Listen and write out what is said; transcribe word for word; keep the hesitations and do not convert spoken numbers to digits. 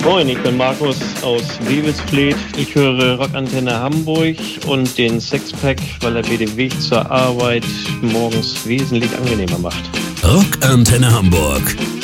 Moin, ich bin Markus aus Wewelsfleth. Ich höre Rockantenne Hamburg und den Sexpack, weil er mir den Weg zur Arbeit morgens wesentlich angenehmer macht. Rockantenne Hamburg.